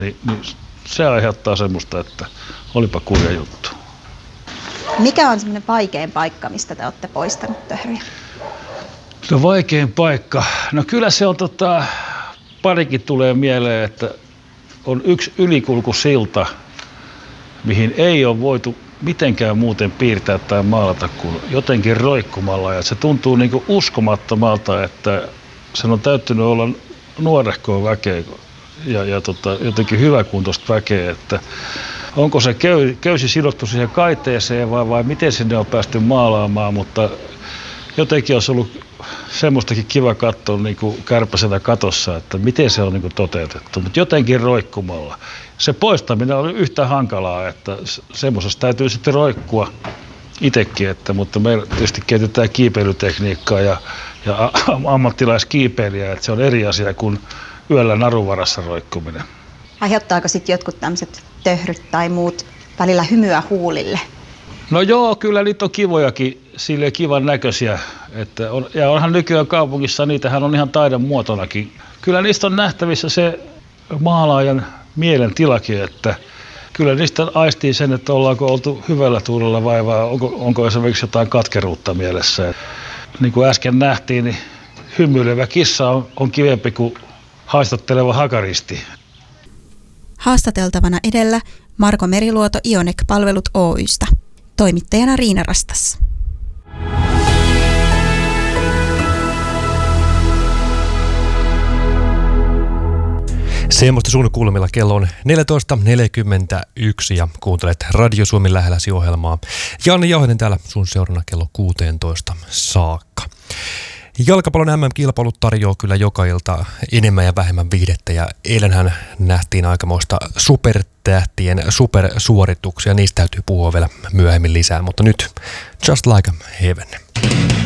Niin se aiheuttaa semmoista, että olipa kurja juttu. Mikä on semmoinen vaikein paikka, mistä te olette poistanut töhriä? No vaikein paikka. No kyllä se on parikin tulee mieleen, että on yksi ylikulkusilta, mihin ei ole voitu mitenkään muuten piirtää tai maalata kuin jotenkin roikkumalla. Ja se tuntuu niin kuin uskomattomalta, että sen on täytynyt olla nuorehkoa väkeä ja jotenkin hyväkuntoista väkeä, että onko se köysi sidottu siihen kaiteeseen vai miten sinne on päästy maalaamaan, mutta jotenkin olisi ollut semmoistakin kiva katsoa niin kuin kärpäsenä katossa, että miten se on niin kuin toteutettu, mutta jotenkin roikkumalla. Se poistaminen oli yhtä hankalaa, että semmoisessa täytyy sitten roikkua itsekin, mutta me tietysti kehitetään kiipeilytekniikkaa ja ammattilaiskiipeilijää, että se on eri asia kuin yöllä narunvarassa roikkuminen. Aiheuttaako sitten jotkut tämmöiset töhryt tai muut välillä hymyä huulille? No joo, kyllä niitä on kivojakin, silleen kivan näköisiä. Ja onhan nykyään kaupungissa, niitähän on ihan taidon muotonakin. Kyllä niistä on nähtävissä se maalaajan mielentilakin, että kyllä niistä aistii sen, että ollaanko oltu hyvällä tuulella vai onko esimerkiksi jotain katkeruutta mielessä. Niin kuin äsken nähtiin, niin hymyilevä kissa on kivempi kuin haistatteleva hakaristi. Haastateltavana edellä Marko Meriluoto Ionek-palvelut Oy:stä. Toimittajana Riina Rastas. Semmoista suunnikulmilla kello on 14.41 ja kuuntelet Radio Suomen lähelläsi ohjelmaa. Janne Jauhonen täällä sun seurana kello 16 saakka. Jalkapallon MM-kilpailut tarjoaa kyllä joka ilta enemmän ja vähemmän viihdettä ja eilenhän nähtiin aikamoista supertähtien supersuorituksia. Niistä täytyy puhua vielä myöhemmin lisää, mutta nyt Just Like a Heaven.